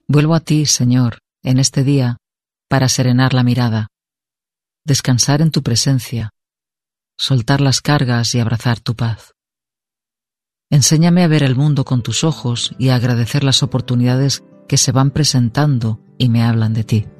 Vuelvo a ti, Señor, en este día, para serenar la mirada, descansar en tu presencia, soltar las cargas y abrazar tu paz. Enséñame a ver el mundo con tus ojos y a agradecer las oportunidades que se van presentando y me hablan de ti.